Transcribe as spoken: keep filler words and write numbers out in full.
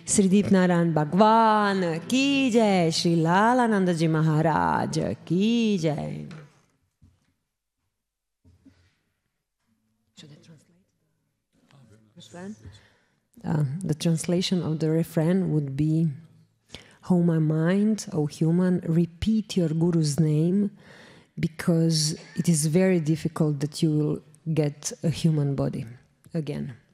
Sri Deepnarayan Bhagwan ki jai, Sri Lalananda Ji Maharaj ki jai. Should I translate? Uh, the translation of the refrain would be: "O my mind, O human, repeat your Guru's name, because it is very difficult that you will get a human body again."